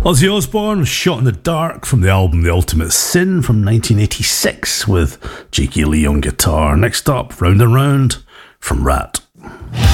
Ozzy Osbourne, Shot in the Dark from the album The Ultimate Sin from 1986 with Jakey Lee on guitar. Next up, Round and Round from Rat.